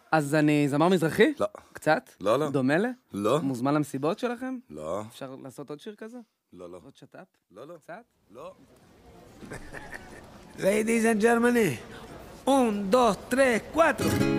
אז אני זמר מזרחי? לא. קצת? לא, לא. דומה ל? לא. מוזמן למסיבות שלכם? לא. אפשר לעשות עוד שיר כזה? לא, לא. עוד שטאפ? לא, לא. קצת? לא. Ladies and gentlemen, 1, 2, 3, 4.